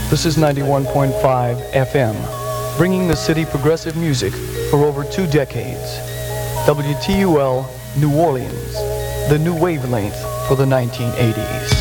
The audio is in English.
This is 91.5 FM, bringing the city progressive music for over 2 decades. WTUL, New Orleans, the new wavelength for the 1980s.